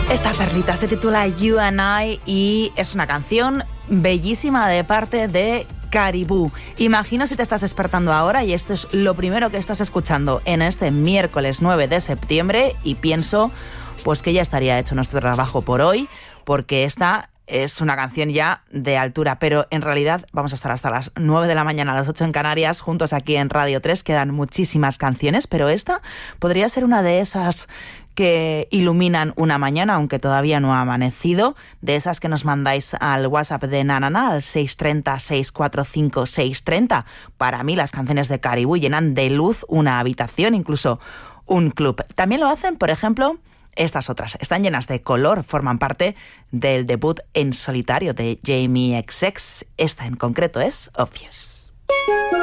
Esta perlita se titula You and I y es una canción bellísima de parte de Caribou. Imagino si te estás despertando ahora y esto es lo primero que estás escuchando en este miércoles 9 de septiembre y pienso pues que ya estaría hecho nuestro trabajo por hoy, porque esta es una canción ya de altura, pero en realidad vamos a estar hasta las 9 de la mañana, a las 8 en Canarias, juntos aquí en Radio 3. Quedan muchísimas canciones, pero esta podría ser una de esas que iluminan una mañana, aunque todavía no ha amanecido, de esas que nos mandáis al WhatsApp de Nanana, al 630-645-630. Para mí las canciones de Caribou llenan de luz una habitación, incluso un club. También lo hacen, por ejemplo, estas otras. Están llenas de color, forman parte del debut en solitario de Jamie XX. Esta en concreto es Obvious.